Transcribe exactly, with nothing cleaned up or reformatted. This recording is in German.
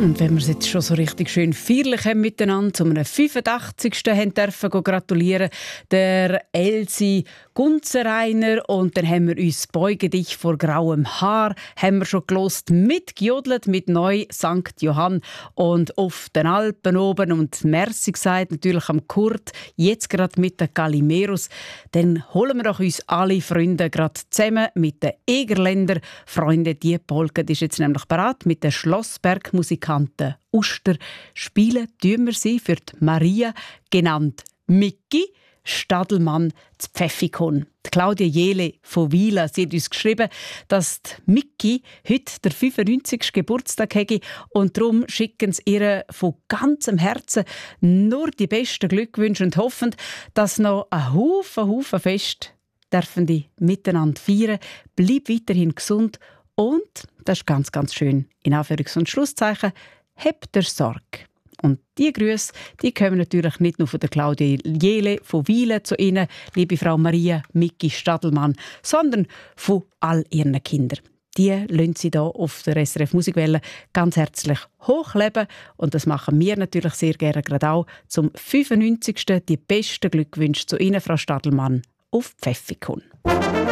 Und wenn wir es jetzt schon so richtig schön feierlich haben miteinander, zu einem fünfundachtzigsten haben dürfen gratulieren, der Elsie Gunzereiner. Und dann haben wir uns «Beuge dich vor grauem Haar» haben wir schon gelost, mitgejodelt mit «Neu Sankt Johann» und «Auf den Alpen oben». Und merci gesagt natürlich am Kurt, jetzt gerade mit den Calimeros. Dann holen wir doch uns alle Freunde gerade zusammen mit den Egerländer Freunde. Die Polka die ist jetzt nämlich bereit mit den Schlossberg-Musikanten Uster. Spielen tun wir sie für die Maria, genannt Miki Stadelmann zu Pfäffikon. Die Claudia Jele von Wieler, sie hat uns geschrieben, dass die Miki heute der fünfundneunzigsten Geburtstag hätte und darum schicken sie ihr von ganzem Herzen nur die besten Glückwünsche und hoffen, dass noch ein Haufen, Haufen Fest dürfen die miteinander feiern. Bleib weiterhin gesund und, das ist ganz, ganz schön, in Anführungs- und Schlusszeichen, habt ihr Sorge. Und diese Grüße, die kommen natürlich nicht nur von der Claudia Jele von Wielen zu Ihnen, liebe Frau Maria Miki Stadelmann, sondern von all ihren Kindern. Die lassen Sie hier auf der S R F Musikwelle ganz herzlich hochleben. Und das machen wir natürlich sehr gerne gerade auch zum fünfundneunzigsten Die besten Glückwünsche zu Ihnen, Frau Stadelmann, auf Pfäffikon.